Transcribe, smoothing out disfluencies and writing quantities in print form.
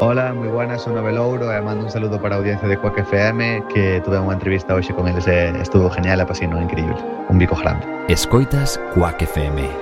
Hola, moi buenas, son Nove Louro e mando un saludo para a audiencia de Quack FM, que tuve unha entrevista hoxe con eles e estuvo genial e pasino increíble. Un bico grande. Escoitas Quack FM.